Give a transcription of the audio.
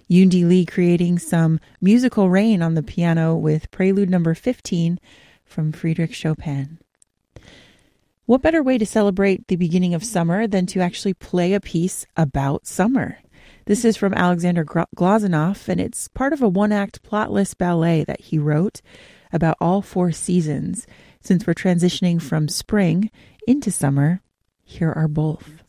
Yundi Lee creating some musical rain on the piano with Prelude number 15 from Friedrich Chopin. What better way to celebrate the beginning of summer than to actually play a piece about summer? This is from Alexander Glazunov, and it's part of a one-act plotless ballet that he wrote about all 4 seasons. Since we're transitioning from spring into summer, here are both.